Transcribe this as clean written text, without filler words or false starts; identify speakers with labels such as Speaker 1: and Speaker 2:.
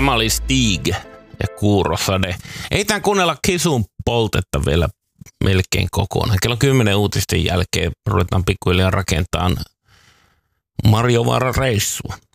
Speaker 1: Tämä oli Stig ja Kuurosade. Ei tämän kuunnella Kisun poltetta vielä melkein kokonaan. Kello 10 uutisten jälkeen ruvetaan pikkuhiljaa rakentamaan Marjovaaran reissua.